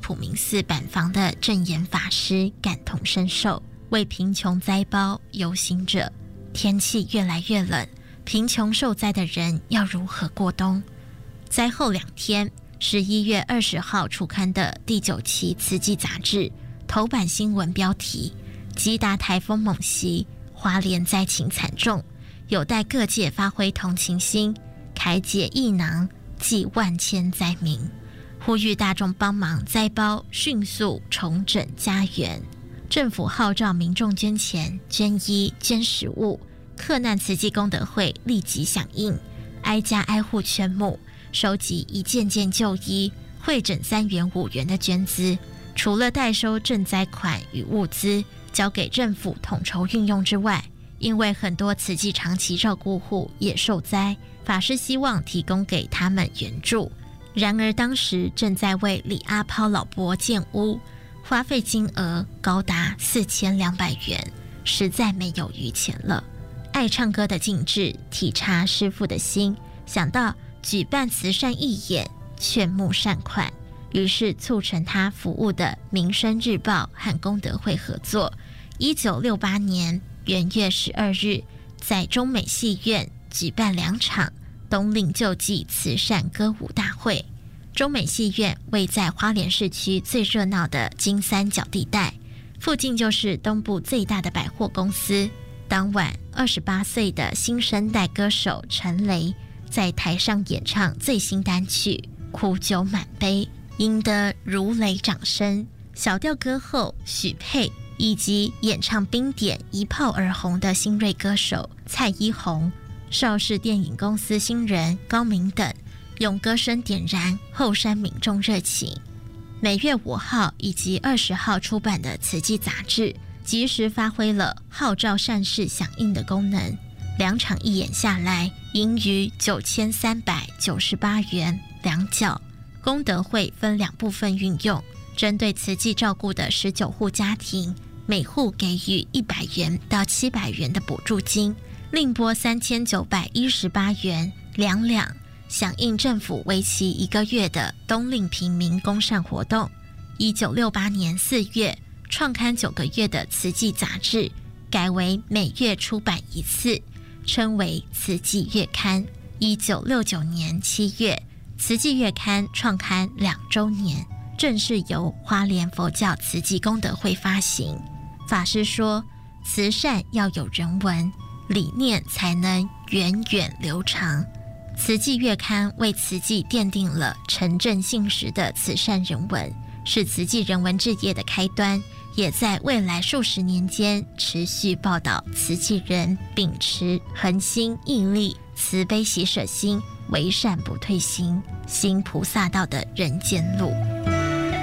普明寺板房的正言法师感同身受，为贫穷灾胞忧心着。天气越来越冷，贫穷受灾的人要如何过冬？灾后2天，11月20号出刊的第9期《慈济》杂志头版新闻标题：吉达台风猛袭，花莲灾情惨重，有待各界发挥同情心，开解疫囊，济万千灾民，呼吁大众帮忙灾胞迅速重整家园。政府号召民众捐钱、捐衣、捐食物，克难慈济功德会立即响应，挨家挨户劝募，收集一件件旧衣，汇整3元、5元的捐资。除了代收赈灾款与物资，交给政府统筹运用之外，因为很多慈济长期照顾户也受灾，法师希望提供给他们援助。然而当时正在为李阿抛老伯建屋，花费金额高达4200元，实在没有余钱了。爱唱歌的静智体察师父的心，想到举办慈善义演，劝募善款，于是促成他服务的民生日报和功德会合作。1968年元月12日，在中美戏院举办2场冬令救济慈善歌舞大会。中美戏院位在花莲市区最热闹的金三角地带，附近就是东部最大的百货公司。当晚28岁的新生代歌手陈雷在台上演唱最新单曲《苦酒满杯》，赢得如雷掌声。小调歌后许佩以及演唱冰点一炮而红的新锐歌手蔡依红、邵氏电影公司新人高明等，用歌声点燃后山民众热情。每月5号以及20号出版的慈济杂志，及时发挥了号召善事响应的功能。2场义演下来，盈余9398元2角。功德会分2部分运用，针对慈济照顾的19户家庭，每户给予100元到700元的补助金，另拨3918元2两，响应政府为期1个月的冬令平民公善活动。1968年4月创刊9个月的慈济杂志改为每月出版1次，称为慈济月刊。1969年7月，慈济月刊创刊2周年，正式由花莲佛教慈济功德会发行。法师说，慈善要有人文，理念才能源远流长。慈济月刊为慈济奠定了诚正信实的慈善人文，是慈济人文志业的开端，也在未来数十年间持续报道慈济人秉持恒心毅力、慈悲喜舍心、为善不退心、行菩萨道的人间路。